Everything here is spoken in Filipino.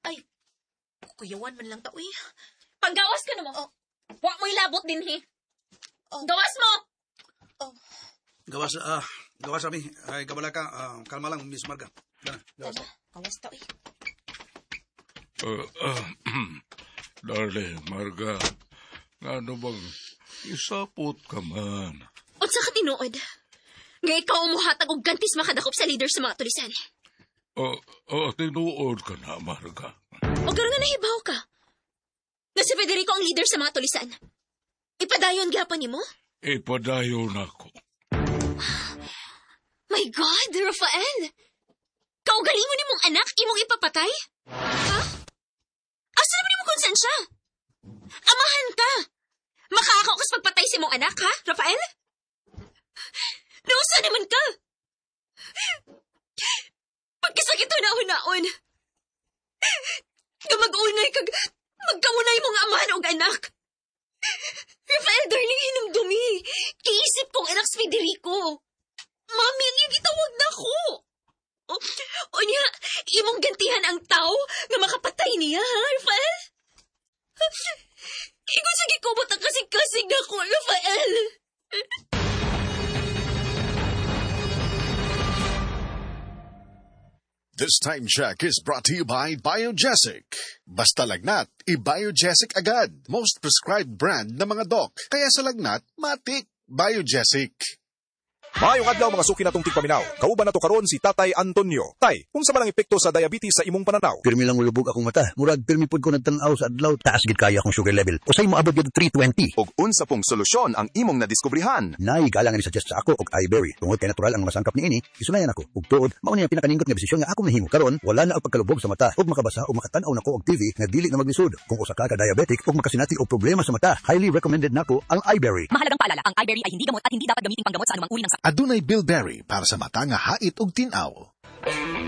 Ay, kuyawan man lang ta, uy. Panggawas ka naman. Wa mo ilabot din, he. Gawas mo! Gawas kami. Ay, kabala ka. Kalma lang, Miss Marga. Gawas. Gawas ta, uy. Darling, Marga, ano bang isapot ka man? Unsa ka tinuod? Nga ikaw umuhatag og gantis makadakop sa leader sa mga tulisan. Tinuod ka na, Marga. O garo nga nahibaw ka. Nga si Federico ang leader sa mga tulisan. Ipadayon gyapon nimo? Ipadayon ako. My God, Rafael! Kaugalingon nimong anak, imong ipapatay? Ha? Asa naman imong konsensya? Amahan ka! Makaakaw kas pagpatay sa imong anak, ha, Rafael? Nausa naman ka! Pagkasakit na hunaon. Nga mag-unay kag magkaunay mong amahan og anak. Rafael, darling, hinumdumi. Kiisip kong anak si Federico. Mami, ang iyong gitawag na ko. O niya, imong gantihan ang tao nga makapatay niya, ha, Rafael? Igo sige ko ba't ang kasig-kasig na ko, Rafael? This time check is brought to you by Biogesic. Basta lagnat, i-Biogesic agad. Most prescribed brand na mga doc. Kaya sa lagnat, matik. Biogesic. Maayong adlaw mga suki natong tigpaminaw. Kauban nato karon si Tatay Antonio. Tay, unsa man ang epekto sa diabetes sa imong pananaw? Pirmi lang ulubog akong mata. Murag pirmi pud ko nagtan-aw sa adlaw. Taas gid kaya akong sugar level. Usay mo abot gid 320. Og unsa pong solusyon ang imong nadiskubrihan? Nay galang ni suggest sa ako og iBerry. Tungod kay natural ang masangkap niini, isunayan ako. Ug tuod, mao ni ang pinakaningot nga desisyon nga ako nahimo. Karon wala na ang pagkalubog sa mata. Ug makabasa o makatan-aw nako og TV nga dili na maglisod. Kung usa ka diabetic ug makasinati og problema sa mata, highly recommended nako ang iBerry. Mahalagang paalala, ang iBerry ay hindi gamot at hindi dapat gamitin panggamot sa anumang uri ng sakit. Adunay bilberry para sa mata nga hait ug tin-aw.